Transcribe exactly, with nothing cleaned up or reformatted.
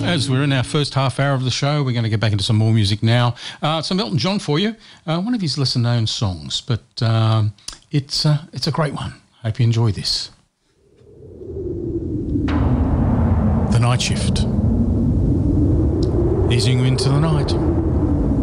As we're in our first half hour of the show, we're going to get back into some more music now. Uh, some Elton John for you, uh, one of his lesser-known songs, but um, it's, uh, it's a great one. Hope you enjoy this. The Night Shift. Easing you into the night.